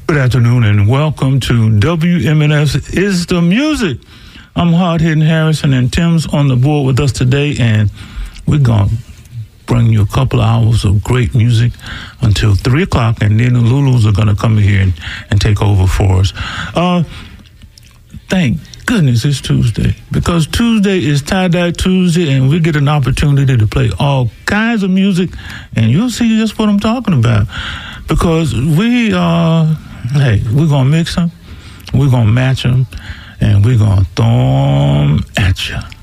Good afternoon and welcome to WMNF Is the Music. I'm Hard-Hitting Harrison and Tim's on the board with us today, and we're going to bring you a couple of hours of great music until 3 o'clock, and then the Lulus are going to come in here and take over for us. Thank goodness it's Tuesday, because Tuesday is Tie-Dye Tuesday, and we get an opportunity to play all kinds of music, and you'll see just what I'm talking about. Because we're going to mix them, we're going to match them, and we're going to throw them at you.